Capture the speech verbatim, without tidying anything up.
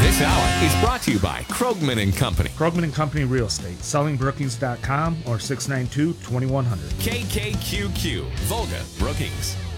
This hour is brought to you by Krogman and Company. Krogman and Company Real Estate, selling brookings dot com or six nine two, two one zero zero. K K Q Q, Volga Brookings.